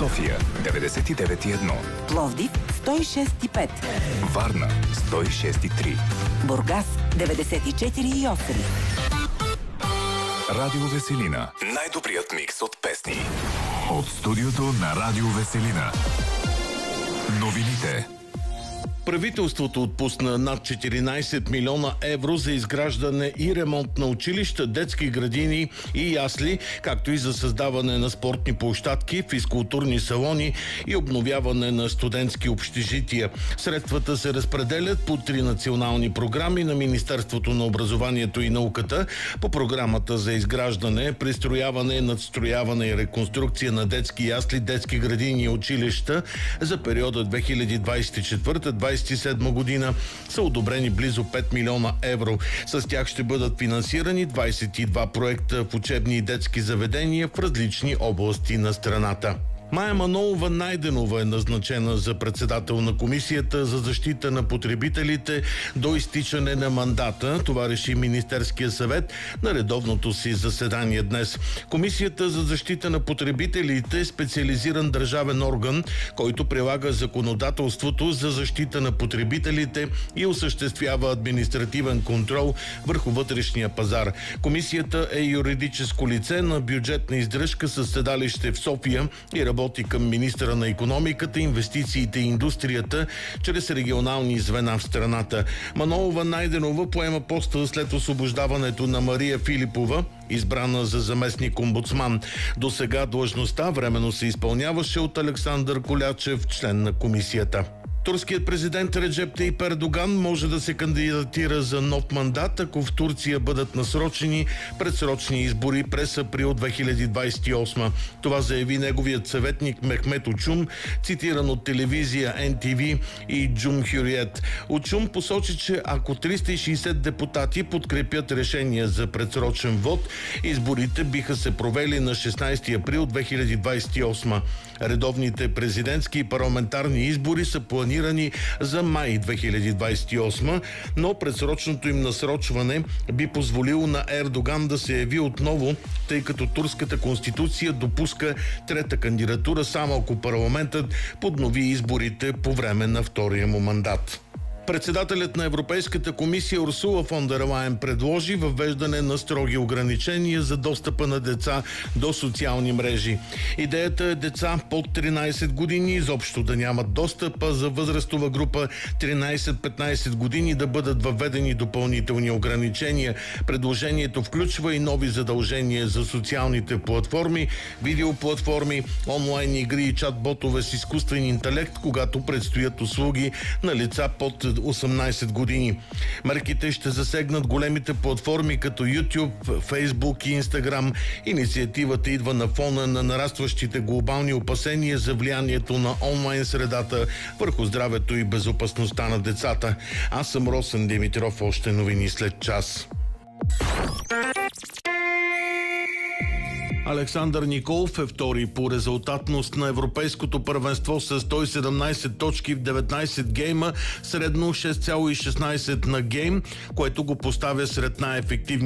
София 99,1, Пловдив 106,5, Варна 106,3, Бургас 94,8. Радио Веселина. Най-добрият микс от песни. От студиото на Радио Веселина. Новините. Правителството отпусна над 14 милиона евро за изграждане и ремонт на училища, детски градини и ясли, както и за създаване на спортни площадки, физкултурни салони и обновяване на студентски общежития. Средствата се разпределят по 3 национални програми на Министерството на образованието и науката по програмата за изграждане, пристрояване, надстрояване и реконструкция на детски ясли, детски градини и училища за периода 2024-2027 година са одобрени близо 5 милиона евро. С тях ще бъдат финансирани 22 проекта в учебни и детски заведения в различни области на страната. Мая Манолова-Найденова е назначена за председател на Комисията за защита на потребителите до изтичане на мандата. Това реши Министерския съвет на редовното си заседание днес. Комисията за защита на потребителите е специализиран държавен орган, който прилага законодателството за защита на потребителите и осъществява административен контрол върху вътрешния пазар. Комисията е юридическо лице на бюджетна издръжка със седалище в София и работи към министъра на икономиката, инвестициите и индустрията чрез регионални звена в страната. Манолова-Найденова поема поста след освобождаването на Мария Филипова, избрана за заместник-омбудсман. До сега длъжността временно се изпълняваше от Александър Колячев, член на комисията. Турският президент Реджеп Тайип Ердоган може да се кандидатира за нов мандат, ако в Турция бъдат насрочени предсрочни избори през април 2028. Това заяви неговият съветник Мехмет Очум, цитиран от телевизия NTV и Cumhuriyet. Очум посочи, че ако 360 депутати подкрепят решение за предсрочен вод, изборите биха се провели на 16 април 2028. Редовните президентски и парламентарни избори са планирани за май 2028, но предсрочното им насрочване би позволило на Ердоган да се яви отново, тъй като турската конституция допуска трета кандидатура само ако парламентът поднови изборите по време на втория му мандат. Председателят на Европейската комисия Урсула фон дер Лайен предложи въвеждане на строги ограничения за достъпа на деца до социални мрежи. Идеята е деца под 13 години изобщо да нямат достъп, а за възрастова група 13-15 години да бъдат въведени допълнителни ограничения. Предложението включва и нови задължения за социалните платформи, видеоплатформи, онлайн игри и чат-ботове с изкуствен интелект, когато предстоят услуги на лица под 18 години. Мерките ще засегнат големите платформи като YouTube, Facebook и Instagram. Инициативата идва на фона на нарастващите глобални опасения за влиянието на онлайн средата върху здравето и безопасността на децата. Аз съм Росен Димитров, още новини след час. Александър Николов е втори по резултатност на Европейското първенство с 117 точки в 19 гейма, средно 6,16 на гейм, което го поставя сред най-ефективни